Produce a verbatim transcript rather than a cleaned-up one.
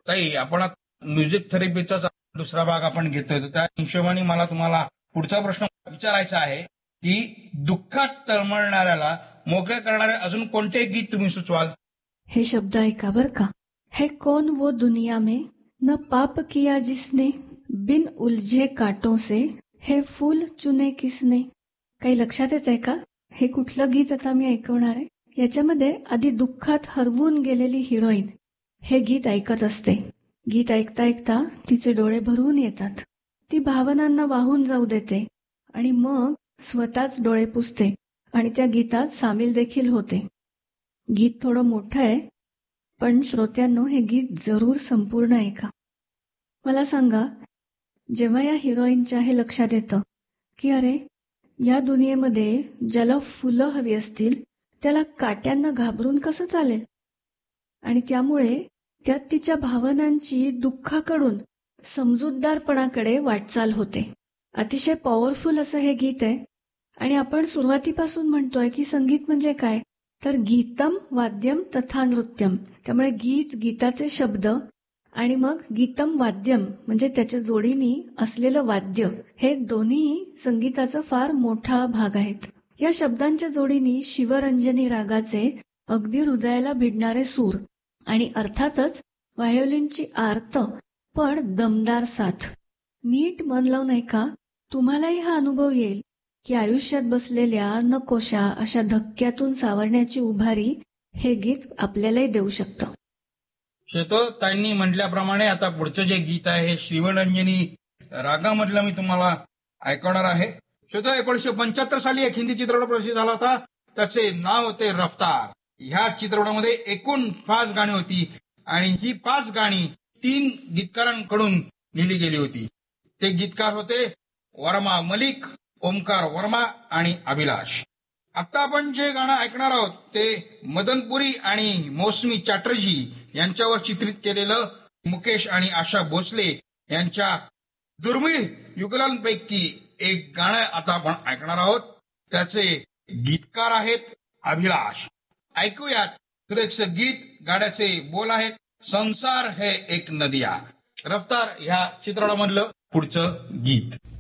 ताई, आपण म्युझिक थेरपीचा दुसरा भाग आपण घेतोय, तर त्या हिशोबाने मला तुम्हाला पुढचा प्रश्न विचारायचा आहे की दुःखात तळमळणाऱ्याला मोकळे करणारे अजून कोणते गीत तुम्ही सुचवाल? हे शब्द ऐका बर का. है कौन वो दुनिया में न पाप किया जिसने, बिन उलझे कांटों से हे फूल चुने किसने. काही लक्षात येत आहे का? हे कुठलं गीत आता मी ऐकवणार आहे. याच्यामध्ये आधी दुःखात हरवून गेलेली हिरोईन हे गीत ऐकत असते. गीत ऐकता ऐकता तिचे डोळे भरून येतात. ती भावनांना वाहून जाऊ देते आणि मग स्वतःच डोळे पुसते आणि त्या गीतात सामील देखील होते. गीत थोडं मोठं आहे, पण श्रोत्यांनो हे गीत जरूर संपूर्ण ऐका. मला सांगा, जेव्हा या हिरोईनच्या हे लक्षात येतं की अरे, या दुनियेमध्ये ज्याला फुलं हवी असतील त्याला काट्यांना घाबरून कसं चालेल, आणि त्यामुळे त्यात तिच्या भावनांची दुःखाकडून समजूतदारपणाकडे वाटचाल होते. अतिशय पॉवरफुल असं हे गीत आहे. आणि आपण सुरुवातीपासून म्हणतोय की संगीत म्हणजे काय, तर गीतम वाद्यम तथा नृत्यम. त्यामुळे गीत, गीताचे शब्द आणि मग गीतम वाद्यम म्हणजे त्याच्या जोडीनी असलेलं वाद्य, हे दोन्ही संगीताचा फार मोठा भाग आहेत. या शब्दांच्या जोडीनी शिवरंजनी रागाचे अगदी हृदयाला भिडणारे सूर आणि अर्थातच व्हायोलिनची आर्त पण दमदार साथ. नीट मन लावून ऐका, तुम्हालाही हा अनुभव येईल की आयुष्यात बसलेल्या नकोशा अशा धक्क्यातून सावरण्याची उभारी हे गीत आपल्यालाही देऊ शकतं. शेतो ताईंनी म्हटल्याप्रमाणे आता पुढचं जे गीत आहे हे शिवरंजनी रागामधलं मी तुम्हाला ऐकवणार आहे. शेतो, एकोणीशे पंच्याहत्तर साली एक हिंदी चित्रपट प्रसिद्ध झाला होता. त्याचे नाव होते रफ्तार. ह्या चित्रपटामध्ये एकूण पाच गाणी होती आणि ही पाच गाणी तीन गीतकारांकडून लिहिली गेली होती. ते गीतकार होते वर्मा मलिक, ओमकार वर्मा आणि अभिलाष. आता आपण जे गाणं ऐकणार आहोत ते मदनपुरी आणि मौसमी चॅटर्जी यांच्यावर चित्रित केलेलं मुकेश आणि आशा भोसले यांच्या दुर्मिळ युगलांपैकी एक गाणं आता आपण ऐकणार आहोत. त्याचे गीतकार आहेत अभिलाष. ऐकूयात सुरेखचं गीत. गाण्याचे बोल आहेत संसार है एक नदिया. रफ्तार ह्या चित्रपटामधलं पुढचं गीत.